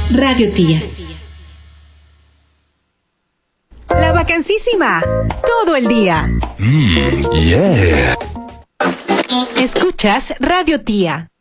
Radio Tía. La vacancísima, todo el día. Yeah. Escuchas Radio Tía.